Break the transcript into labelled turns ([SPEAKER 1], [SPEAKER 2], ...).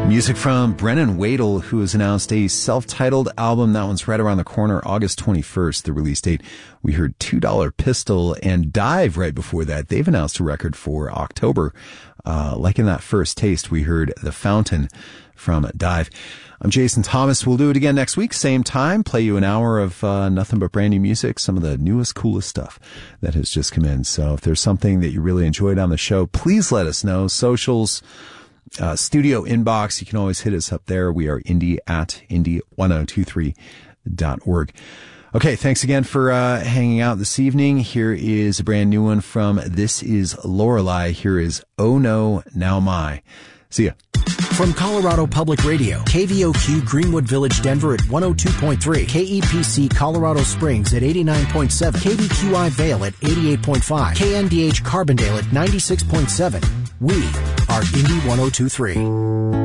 [SPEAKER 1] Music from Brennan Wadel, who has announced a self-titled album. That one's right around the corner, August 21st, the release date. We heard $2 Pistol and Dive right before that. They've announced a record for October. Like in that first taste, we heard The Fountain from Dive. I'm Jason Thomas. We'll do it again next week, same time. Play you an hour of nothing but brand new music, some of the newest, coolest stuff that has just come in. So if there's something that you really enjoyed on the show, please let us know. Socials, studio inbox, you can always hit us up there. We are indie@indie1023.org. Okay, thanks again for hanging out this evening. Here is a brand new one from This Is Lorelei. Here is Oh No, Now My. See ya.
[SPEAKER 2] From Colorado Public Radio, KVOQ Greenwood Village, Denver at 102.3, KEPC Colorado Springs at 89.7, KBQI Vale at 88.5, KNDH Carbondale at 96.7. We are Indie 1023.